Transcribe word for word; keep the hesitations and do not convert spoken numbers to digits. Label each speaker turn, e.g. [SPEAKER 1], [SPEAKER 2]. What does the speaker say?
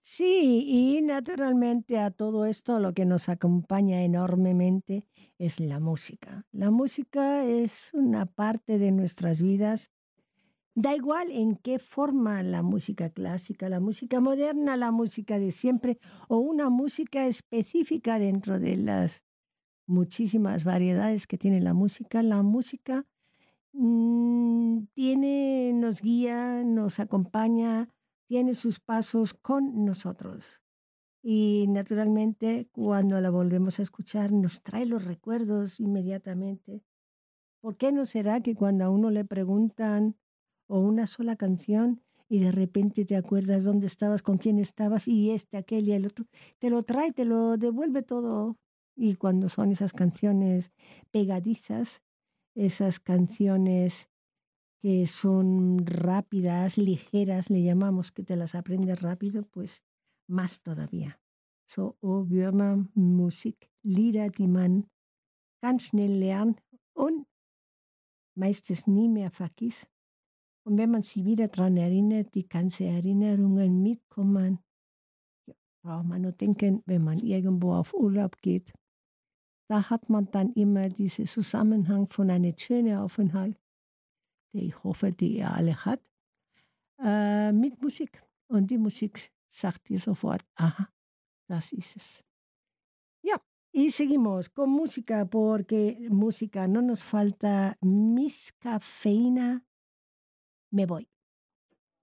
[SPEAKER 1] Sí, y naturalmente a todo esto lo que nos acompaña enormemente es la música. La música es una parte de nuestras vidas. Da igual en qué forma la música clásica, la música moderna, la música de siempre o una música específica dentro de las muchísimas variedades que tiene la música. La música mm, tiene, nos guía, nos acompaña, tiene sus pasos con nosotros. Y naturalmente cuando la volvemos a escuchar nos trae los recuerdos inmediatamente. ¿Por qué no será que cuando a uno le preguntan o una sola canción y de repente te acuerdas dónde estabas, con quién estabas y este, aquel y el otro, te lo trae, te lo devuelve todo? Y cuando son esas canciones pegadizas, esas canciones que son rápidas, ligeras, le llamamos, que te las aprendes rápido, pues más todavía. So hör man Musik, Lieder, die man ganz schnell lernt und meistens nie mehr vergisst. Und wenn man sich wieder daran erinnert, die ganzen Erinnerungen mitkommen, ja, braucht man nur denken, wenn man irgendwo auf Urlaub geht. Da hat man dann immer diesen Zusammenhang von einem schönen Aufenthalt, den ich hoffe, die ihr alle habt, äh, mit Musik. Und die Musik sagt dir sofort, aha, das ist es. Ya, y seguimos con música, porque música no nos falta. Miss Cafeína, me voy.